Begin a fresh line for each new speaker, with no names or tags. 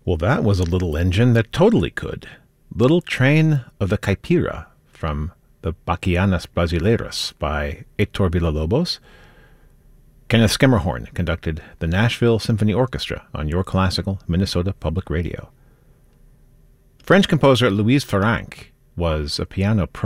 Well, that was a little engine that totally could. Little Train of the Caipira from the Bachianas Brasileiras by Hector Villa-Lobos. Kenneth Skemmerhorn conducted the Nashville Symphony Orchestra on Your Classical Minnesota Public Radio. French composer Louise Farrenc was a piano